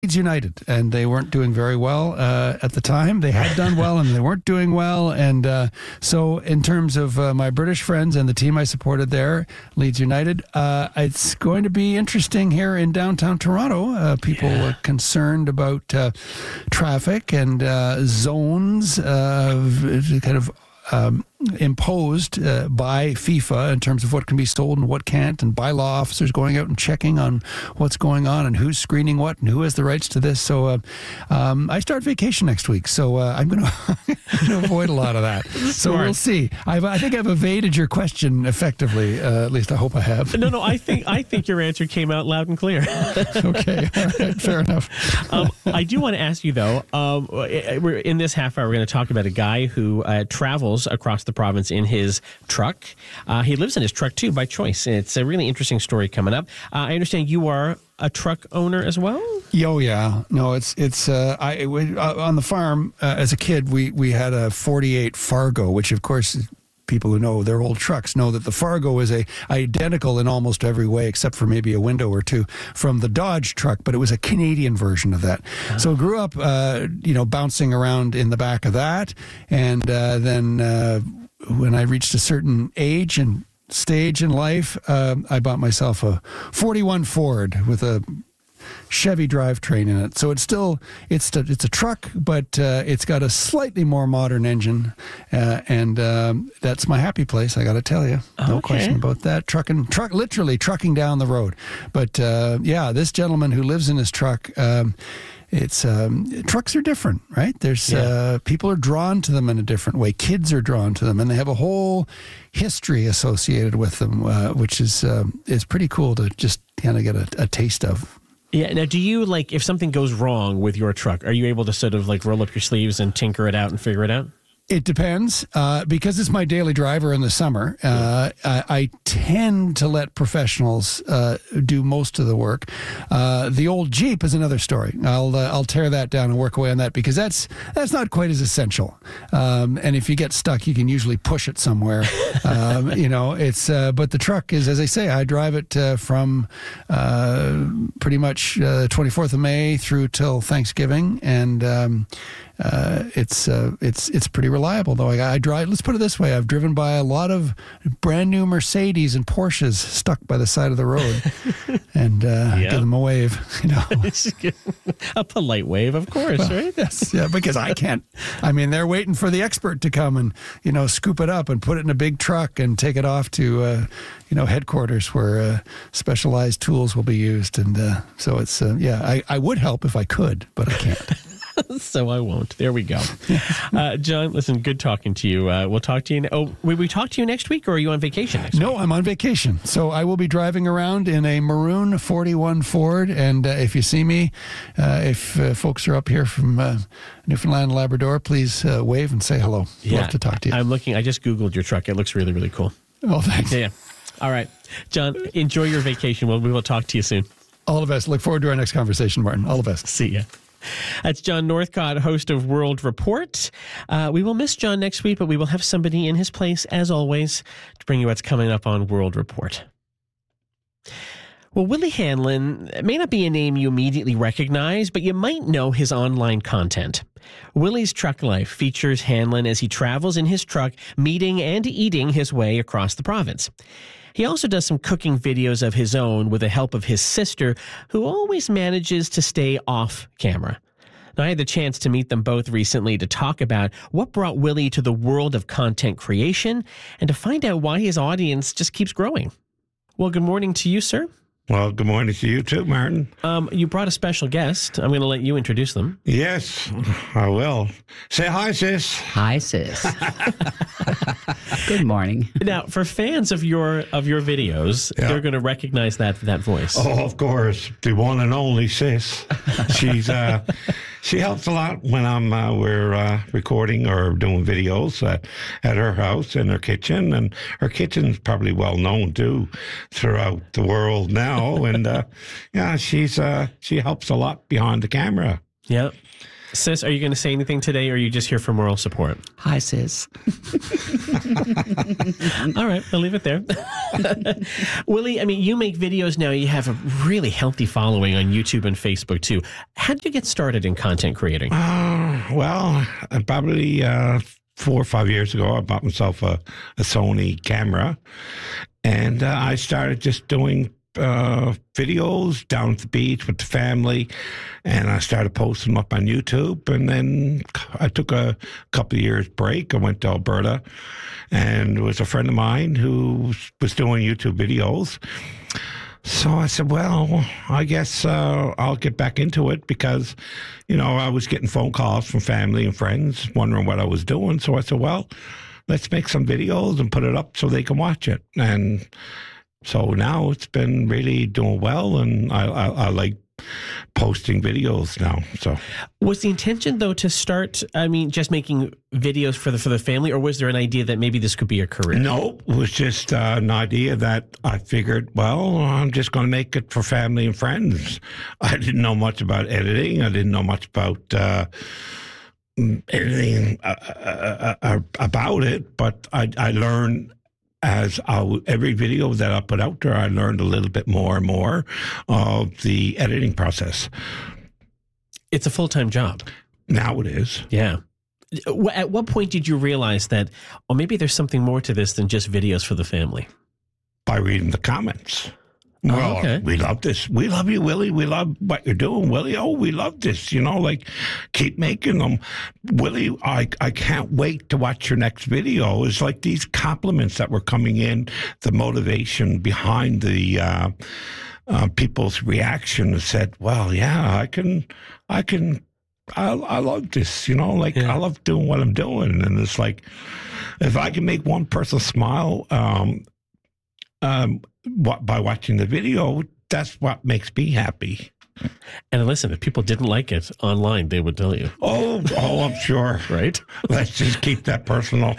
Leeds United, and they weren't doing very well at the time. They had done well, and they weren't doing well. And so in terms of my British friends and the team I supported there, Leeds United, it's going to be interesting here in downtown Toronto. People concerned about traffic and zones kind of imposed by FIFA in terms of what can be sold and what can't, and bylaw officers going out and checking on what's going on and who's screening what and who has the rights to this. So I start vacation next week, so I'm going to avoid a lot of that. So we'll see. I think I've evaded your question effectively. At least I hope I have. No. I think your answer came out loud and clear. Okay, all right, fair enough. I do want to ask you though. In this half hour, we're going to talk about a guy who travels across the province in his truck. He lives in his truck too by choice. It's a really interesting story coming up. I understand you are a truck owner as well? Oh yeah, no, it's on the farm as a kid. We had a '48 Fargo, which of course people who know their old trucks know that the Fargo is identical in almost every way, except for maybe a window or two from the Dodge truck, but it was a Canadian version of that. So I grew up, bouncing around in the back of that, and then when I reached a certain age and stage in life, I bought myself a 41 Ford with a Chevy drivetrain in it. So it's a truck, but it's got a slightly more modern engine, and that's my happy place. I got to tell you, no question about that. Literally trucking down the road. But this gentleman who lives in his truck. Trucks are different, right? There's people are drawn to them in a different way. Kids are drawn to them, and they have a whole history associated with them, which is pretty cool to just kind of get a taste of. Yeah. Now, do you, if something goes wrong with your truck, are you able to sort of roll up your sleeves and tinker it out and figure it out? It depends. Because it's my daily driver in the summer, I tend to let professionals do most of the work. The old Jeep is another story. I'll tear that down and work away on that, because that's not quite as essential. And if you get stuck, you can usually push it somewhere. But the truck is, as I say, I drive it from pretty much 24th of May through till Thanksgiving, and it's pretty reliable, though. I drive. Let's put it this way: I've driven by a lot of brand new Mercedes and Porsches stuck by the side of the road, and give them a wave. A polite wave, of course, right? Yes, yeah, because I can't. I mean, they're waiting for the expert to come and scoop it up and put it in a big truck and take it off to headquarters where specialized tools will be used, and so it's I would help if I could, but I can't. So I won't. There we go. John, listen, good talking to you. We'll talk to you. Will we talk to you next week, or are you on vacation next week? No, I'm on vacation. So I will be driving around in a maroon 41 Ford. And if you see me, if folks are up here from Newfoundland and Labrador, please wave and say hello. Love to talk to you. I'm looking. I just Googled your truck. It looks really, really cool. Oh, thanks. Yeah. All right. John, enjoy your vacation. We will talk to you soon. All the best. Look forward to our next conversation, Martin. All the best. See ya. That's John Northcott, host of World Report. We will miss John next week, but we will have somebody in his place, as always, to bring you what's coming up on World Report. Well, Willie Hanlon may not be a name you immediately recognize, but you might know his online content. Willie's Truck Life features Hanlon as he travels in his truck, meeting and eating his way across the province. He also does some cooking videos of his own with the help of his sister, who always manages to stay off camera. Now, I had the chance to meet them both recently to talk about what brought Willie to the world of content creation and to find out why his audience just keeps growing. Well, good morning to you, sir. Well, good morning to you too, Martin. You brought a special guest. I'm going to let you introduce them. Yes, I will. Say hi, sis. Hi, sis. Good morning. Now, for fans of your videos, they're going to recognize that voice. Oh, of course, the one and only sis. She helps a lot when we're recording or doing videos at her house in her kitchen, and her kitchen's probably well known too throughout the world now. And she helps a lot behind the camera. Yeah. Sis, are you going to say anything today, or are you just here for moral support? Hi, sis. All right, I'll leave it there. Willie, I mean, you make videos now. You have a really healthy following on YouTube and Facebook, too. How did you get started in content creating? Well, probably 4 or 5 years ago, I bought myself a Sony camera, and I started just doing videos down at the beach with the family, and I started posting them up on YouTube. And then I took a couple of years break. I went to Alberta, and it was a friend of mine who was doing YouTube videos. So I said, well, I guess I'll get back into it, because, I was getting phone calls from family and friends wondering what I was doing. So I said, well, let's make some videos and put it up so they can watch it. And so now it's been really doing well, and I like posting videos now. So, was the intention, though, to start, just making videos for the family, or was there an idea that maybe this could be a career? No, it was just an idea that I figured, well, I'm just going to make it for family and friends. I didn't know much about editing. I didn't know much about anything about it, but I learned. Every video that I put out there, I learned a little bit more and more of the editing process. It's a full-time job. Now it is. Yeah. At what point did you realize that, maybe there's something more to this than just videos for the family? By reading the comments. Well, okay. We love this. We love you, Willie. We love what you're doing, Willie. Oh, we love this. Keep making them. Willie, I can't wait to watch your next video. It's like these compliments that were coming in, the motivation behind the people's reaction said, well, yeah, I love this, I love doing what I'm doing. And it's like, if I can make one person smile, by watching the video, that's what makes me happy. And listen, if people didn't like it online, they would tell you. Oh, I'm sure. Right? Let's just keep that personal.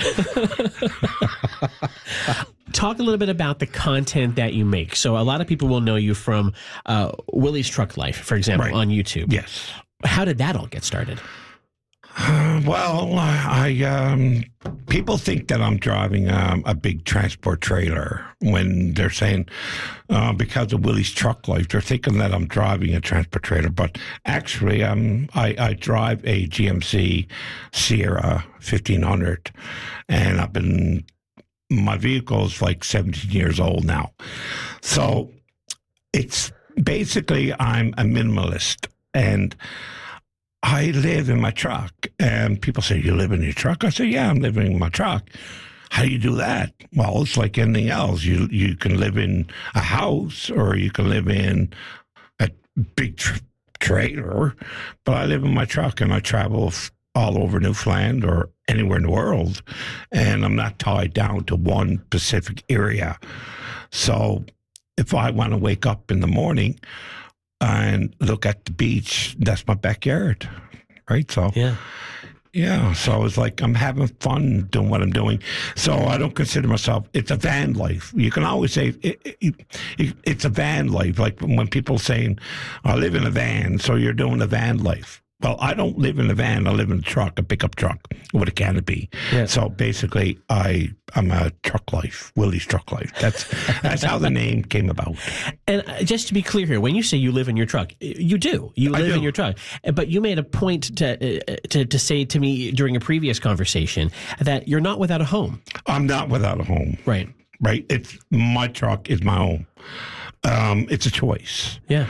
Talk a little bit about the content that you make. So a lot of people will know you from Willie's Truck Life, for example, Right. on YouTube. Yes. How did that all get started? Well, people think that I'm driving a big transport trailer when they're saying, because of Willie's Truck Life, they're thinking that I'm driving a transport trailer. But actually, I drive a GMC Sierra 1500, and my vehicle is like 17 years old now. So it's basically, I'm a minimalist, and I live in my truck. And people say, you live in your truck? I say, yeah, I'm living in my truck. How do you do that? Well, it's like anything else. You can live in a house, or you can live in a big trailer. But I live in my truck, and I travel all over Newfoundland or anywhere in the world. And I'm not tied down to one specific area. So if I want to wake up in the morning and look at the beach, that's my backyard, right? So, yeah. So it's like I'm having fun doing what I'm doing. So I don't consider myself, it's a van life. You can always say it's a van life. Like when people saying, I live in a van, so you're doing a van life. Well, I don't live in a van. I live in a truck, a pickup truck with a canopy. Yeah. So basically, I'm a truck life, Willie's Truck Life. That's how the name came about. And just to be clear here, when you say you live in your truck, you do. You live in your truck. But you made a point to say to me during a previous conversation that you're not without a home. I'm not without a home. Right. Right. It's my truck is my home. It's a choice. Yeah.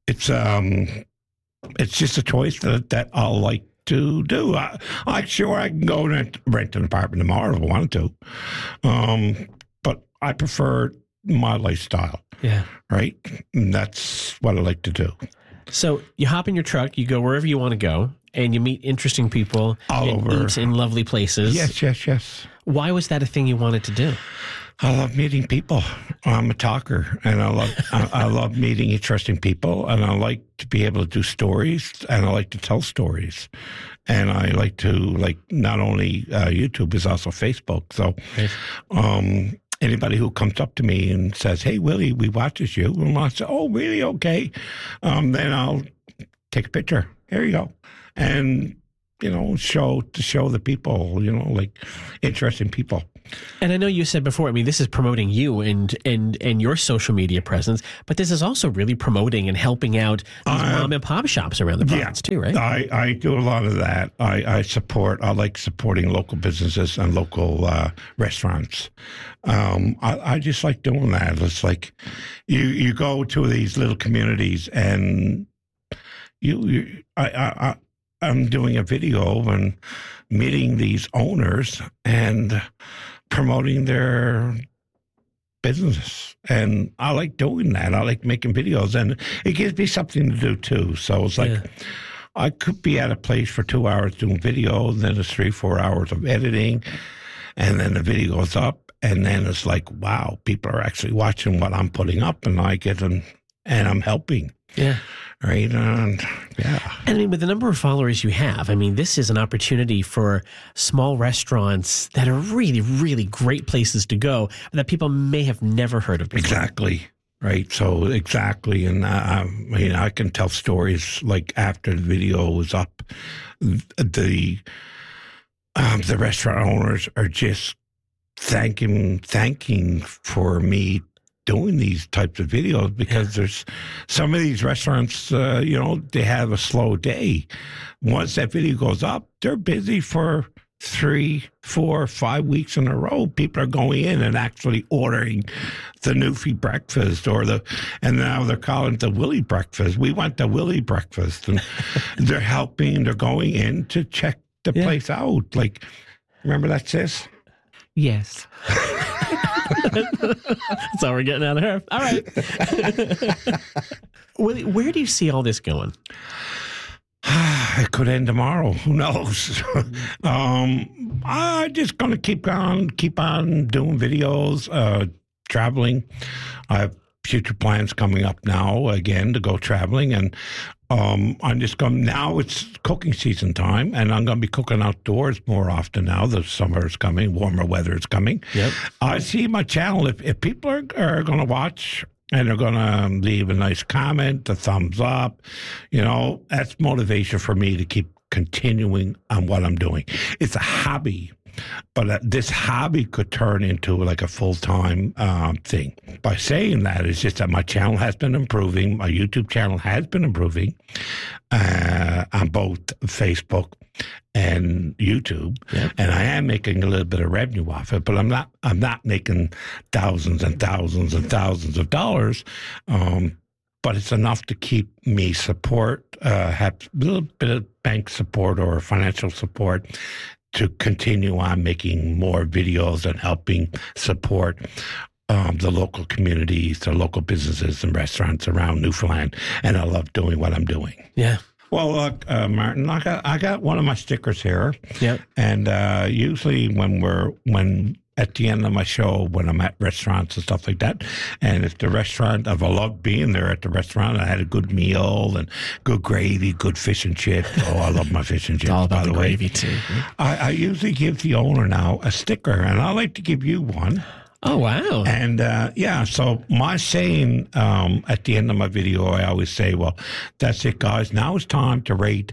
It's just a choice that I'll like to do. I can go rent an apartment tomorrow if I wanted to. But I prefer my lifestyle. Yeah. Right? And that's what I like to do. So you hop in your truck, you go wherever you want to go, and you meet interesting people all over, eat in lovely places. Yes. Why was that a thing you wanted to do? I love meeting people. I'm a talker, and I love meeting interesting people, and I like to be able to do stories, and I like to tell stories, and I like to not only YouTube is also Facebook. So, anybody who comes up to me and says, "Hey, Willie, we watches you," and I say, "Oh, really? Okay." Then I'll take a picture. Here you go. And, show the people, like interesting people. And I know you said before, this is promoting you and your social media presence, but this is also really promoting and helping out these mom and pop shops around the province too, right? I do a lot of that. I like supporting local businesses and local restaurants. I just like doing that. It's like you go to these little communities and I'm doing a video and meeting these owners and promoting their business. And I like doing that. I like making videos, and it gives me something to do too. So it's like I could be at a place for 2 hours doing video, and then it's 3-4 hours of editing, and then the video goes up, and then it's like, wow, people are actually watching what I'm putting up, and I get them, and I'm helping. Yeah. Right. And with the number of followers you have, this is an opportunity for small restaurants that are really, really great places to go that people may have never heard of before. Exactly. Right. So exactly. And I can tell stories like after the video was up, the restaurant owners are just thanking for me doing these types of videos, because there's some of these restaurants, they have a slow day. Once that video goes up, they're busy for 3, 4, 5 weeks in a row. People are going in and actually ordering the Newfie breakfast and now they're calling it the Willie breakfast. We want the Willie breakfast, and they're going in to check the place out. Like, remember that, sis? Yes. That's all we're getting out of her. All right. Where do you see all this going? It could end tomorrow. Who knows? I'm just going to keep on doing videos, traveling. I have future plans coming up now again to go traveling, and I'm just going. Now it's cooking season time, and I'm going to be cooking outdoors more often now. The summer is coming, warmer weather is coming. Yep. I see my channel. If people are going to watch and they're going to leave a nice comment, a thumbs up, that's motivation for me to keep continuing on what I'm doing. It's a hobby. But this hobby could turn into like a full-time thing. By saying that, it's just that my channel has been improving. My YouTube channel has been improving on both Facebook and YouTube. Yep. And I am making a little bit of revenue off it, but I'm not making thousands and thousands and thousands of dollars. But it's enough to keep me have a little bit of bank support or financial support to continue on making more videos and helping support the local communities, the local businesses and restaurants around Newfoundland. And I love doing what I'm doing. Yeah. Well, look, Martin, I got one of my stickers here. Yep. And usually when at the end of my show, when I'm at restaurants and stuff like that, and if the restaurant, I love being there at the restaurant. I had a good meal and good gravy, good fish and chips. Oh, I love my fish and chips. It's all about by the way. Gravy too. I usually give the owner now a sticker, and I like to give you one. Oh, wow. And so my saying at the end of my video, I always say, well, that's it, guys. Now it's time to rate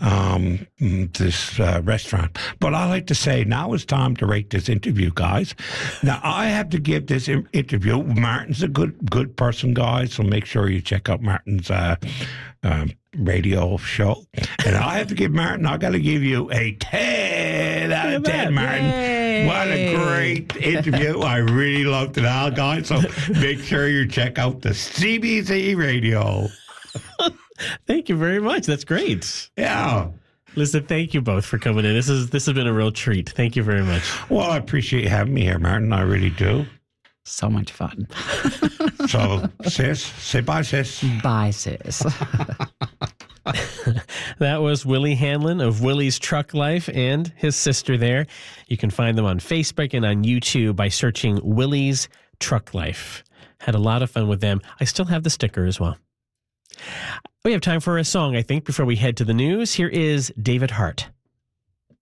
this restaurant. But I like to say, now it's time to rate this interview, guys. Now, I have to give this interview. Martin's a good person, guys, so make sure you check out Martin's radio show. And I have to give Martin, I got to give you a 10 out of 10, Martin. Yay. What a great interview. I really loved it all, guys. So make sure you check out the CBC radio. Thank you very much. That's great. Yeah. Listen, thank you both for coming in. This has been a real treat. Thank you very much. Well, I appreciate you having me here, Martin. I really do. So much fun. So, sis, say bye, sis. Bye, sis. That was Willie Hanlon of Willie's Truck Life and his sister there. You can find them on Facebook and on YouTube by searching Willie's Truck Life. Had a lot of fun with them. I still have the sticker as well. We have time for a song, I think, before we head to the news. Here is David Hart.